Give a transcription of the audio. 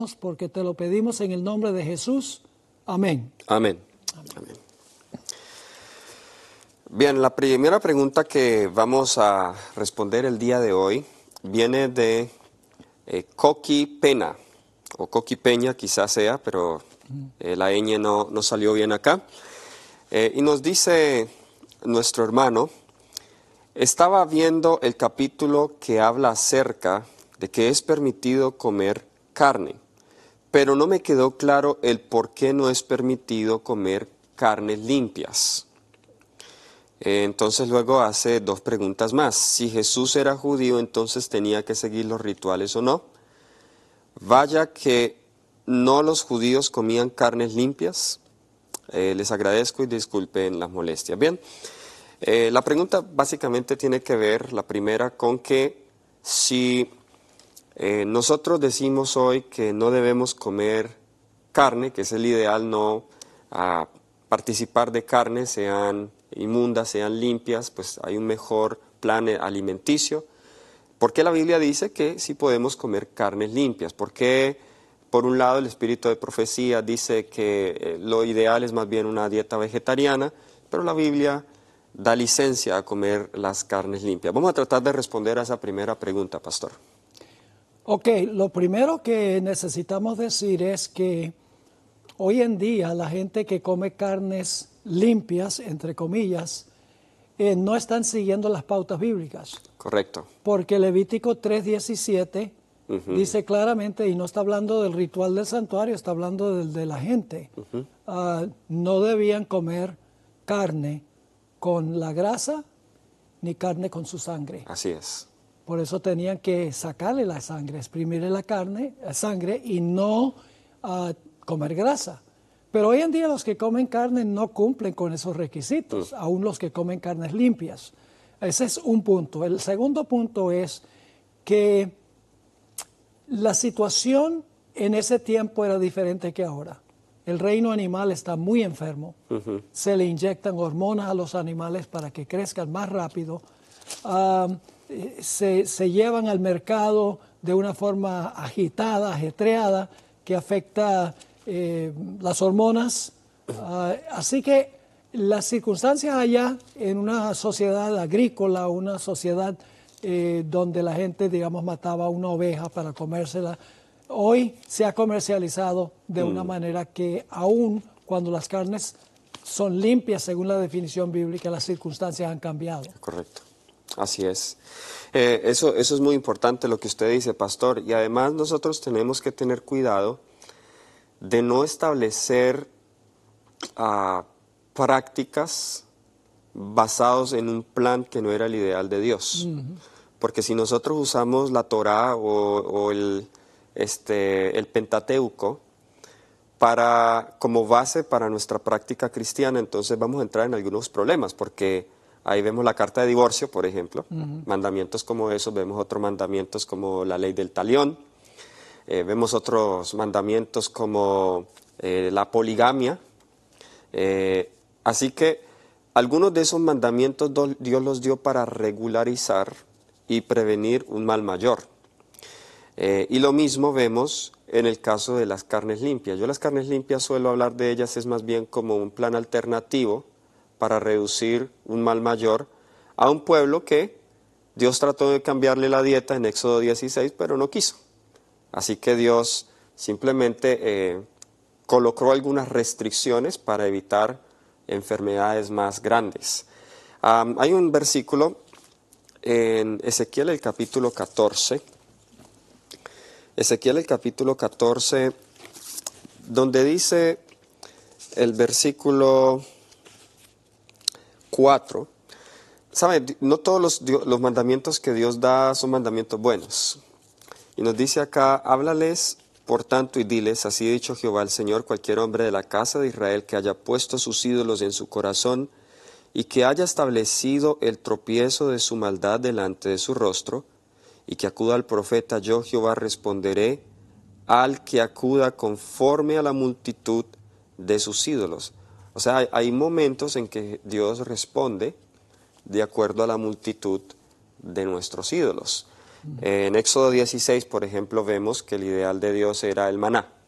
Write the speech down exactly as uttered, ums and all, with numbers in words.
porque te lo pedimos en el nombre de Jesús. Amén. Amén. Amén. Bien, la primera pregunta que vamos a responder el día de hoy viene de eh, Coqui Pena, o Coqui Peña quizás sea, pero eh, la ñ no, no salió bien acá. Eh, y nos dice nuestro hermano, estaba viendo el capítulo que habla acerca de que es permitido comer carne, pero no me quedó claro el por qué no es permitido comer carnes limpias. Eh, entonces luego hace dos preguntas más. Si Jesús era judío, entonces tenía que seguir los rituales o no. Vaya que no los judíos comían carnes limpias. Eh, les agradezco y disculpen las molestias. Bien, eh, la pregunta básicamente tiene que ver, la primera, con que si eh, nosotros decimos hoy que no debemos comer carne, que es el ideal, no a participar de carne, sean inmundas, sean limpias, pues hay un mejor plan alimenticio. ¿Por qué la Biblia dice que sí podemos comer carnes limpias? ¿Por qué, por un lado, el espíritu de profecía dice que eh, lo ideal es más bien una dieta vegetariana, pero la Biblia da licencia a comer las carnes limpias? Vamos a tratar de responder a esa primera pregunta, pastor. Ok, lo primero que necesitamos decir es que hoy en día la gente que come carnes limpias, entre comillas, eh, no están siguiendo las pautas bíblicas. Correcto. Porque Levítico tres diecisiete uh-huh. dice claramente, y no está hablando del ritual del santuario, está hablando del de la gente, uh-huh. uh, no debían comer carne con la grasa ni carne con su sangre. Así es. Por eso tenían que sacarle la sangre, exprimirle la carne, la sangre y no uh, comer grasa. Pero hoy en día los que comen carne no cumplen con esos requisitos, mm. aún los que comen carnes limpias. Ese es un punto. El segundo punto es que la situación en ese tiempo era diferente que ahora. El reino animal está muy enfermo. Uh-huh. Se le inyectan hormonas a los animales para que crezcan más rápido. Uh, se, se llevan al mercado de una forma agitada, ajetreada, que afecta eh, las hormonas. Uh, así que las circunstancias allá, en una sociedad agrícola, una sociedad eh, donde la gente, digamos, mataba una oveja para comérsela, hoy se ha comercializado de mm. una manera que aún cuando las carnes son limpias según la definición bíblica, las circunstancias han cambiado. Correcto, así es. Eh, eso, eso es muy importante lo que usted dice, pastor, y además nosotros tenemos que tener cuidado de no establecer uh, prácticas basados en un plan que no era el ideal de Dios. Uh-huh. Porque si nosotros usamos la Torá o, o el, este, el Pentateuco para, como base para nuestra práctica cristiana, entonces vamos a entrar en algunos problemas, porque ahí vemos la carta de divorcio, por ejemplo, uh-huh. mandamientos como esos, vemos otros mandamientos como la ley del talión, eh, vemos otros mandamientos como eh, la poligamia. Eh, así que algunos de esos mandamientos Dios los dio para regularizar y prevenir un mal mayor. Eh, y lo mismo vemos en el caso de las carnes limpias. Yo las carnes limpias suelo hablar de ellas es más bien como un plan alternativo para reducir un mal mayor a un pueblo que Dios trató de cambiarle la dieta en Éxodo dieciséis, pero no quiso. Así que Dios simplemente eh, colocó algunas restricciones para evitar enfermedades más grandes. Um, hay un versículo en Ezequiel el capítulo catorce, Ezequiel el capítulo catorce, donde dice el versículo cuatro, ¿sabe? No todos los, los mandamientos que Dios da son mandamientos buenos. Y nos dice acá, háblales por tanto y diles, así ha dicho Jehová el Señor, cualquier hombre de la casa de Israel que haya puesto sus ídolos en su corazón y que haya establecido el tropiezo de su maldad delante de su rostro, y que acuda al profeta, yo Jehová responderé al que acuda conforme a la multitud de sus ídolos. O sea, hay, hay momentos en que Dios responde de acuerdo a la multitud de nuestros ídolos. En Éxodo dieciséis, por ejemplo, vemos que el ideal de Dios era el maná,